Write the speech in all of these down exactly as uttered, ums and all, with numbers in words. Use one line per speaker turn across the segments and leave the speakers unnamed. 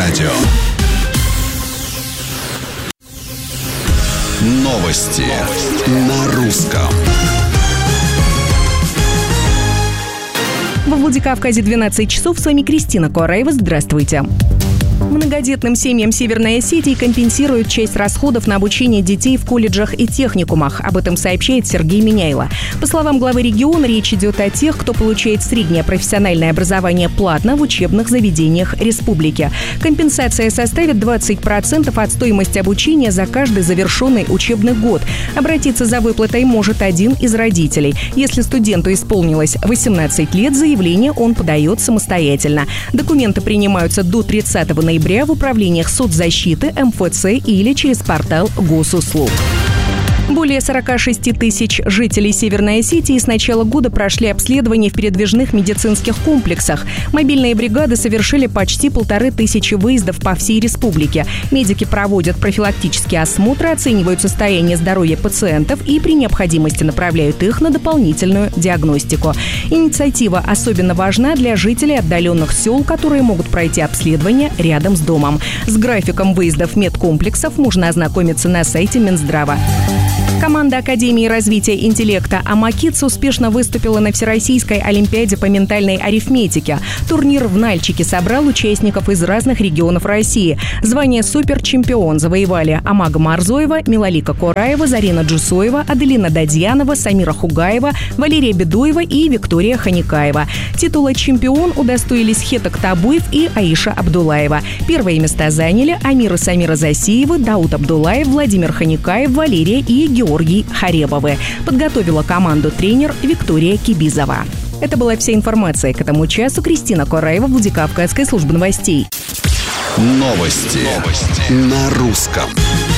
радио. Новости на русском.
Во Владикавказе двенадцать часов. С вами Кристина Кураева. Здравствуйте. Многодетным семьям Северной Осетии компенсируют часть расходов на обучение детей в колледжах и техникумах. Об этом сообщает Сергей Миняйло. По словам главы региона, речь идет о тех, кто получает среднее профессиональное образование платно в учебных заведениях республики. Компенсация составит двадцать процентов от стоимости обучения за каждый завершенный учебный год. Обратиться за выплатой может один из родителей. Если студенту исполнилось восемнадцать лет, заявление он подает самостоятельно. Документы принимаются до тридцатого ноября в управлениях соцзащиты, эм эф цэ или через портал госуслуг. Более сорок шесть тысяч жителей Северной Осетии с начала года прошли обследование в передвижных медицинских комплексах. Мобильные бригады совершили почти полторы тысячи выездов по всей республике. Медики проводят профилактические осмотры, оценивают состояние здоровья пациентов и при необходимости направляют их на дополнительную диагностику. Инициатива особенно важна для жителей отдаленных сел, которые могут пройти обследование рядом с домом. С графиком выездов в медкомплексов можно ознакомиться на сайте Минздрава. Команда Академии развития интеллекта «Амакидс» успешно выступила на Всероссийской олимпиаде по ментальной арифметике. Турнир в Нальчике собрал участников из разных регионов России. Звание суперчемпион завоевали Амага Марзоева, Милалика Кураева, Зарина Джусоева, Аделина Дадьянова, Самира Хугаева, Валерия Бедуева и Виктория Ханикаева. Титула чемпион удостоились Хетак Табуев и Аиша Абдулаева. Первые места заняли Амира Самира Засиева, Дауд Абдулаев, Владимир Ханикаев, Валерия и Георгий Харебовы. Подготовила команду тренер Виктория Кибизова. Это была вся информация к этому часу. Кристина Кураева, Владикавказская служба новостей.
Новости, Новости. На русском.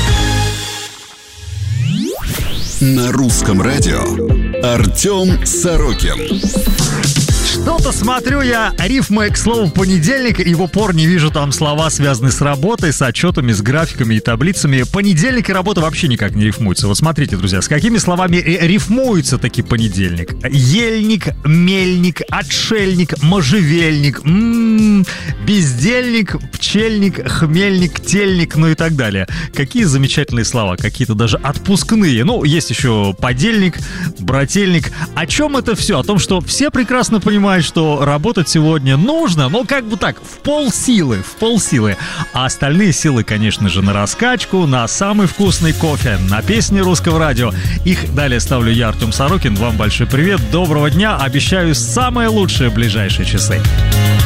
На русском радио Артем Сорокин.
Что-то смотрю я рифмы к слову «понедельник» и в упор не вижу там слова, связанные с работой, с отчетами, с графиками и таблицами. Понедельник и работа вообще никак не рифмуются. Вот смотрите, друзья, с какими словами рифмуется таки понедельник? Ельник, мельник, отшельник, можжевельник, м-м, бездельник, пчельник, хмельник, тельник, ну и так далее. Какие замечательные слова, какие-то даже отпускные. Ну, есть еще подельник, брательник. О чем это все? О том, что все прекрасно понимают, что работать сегодня нужно, но как бы так, в полсилы, в полсилы. А остальные силы, конечно же, на раскачку, на самый вкусный кофе, на песни русского радио. Их далее ставлю я, Артем Сорокин. Вам большой привет, доброго дня. Обещаю самые лучшие ближайшие часы.